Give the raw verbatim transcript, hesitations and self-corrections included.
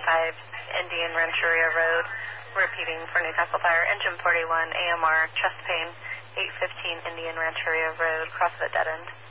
five Indian Rancheria Road. Repeating for Newcastle Fire, engine forty-one, A M R, chest pain, eight fifteen Indian Rancheria Road, cross the dead end.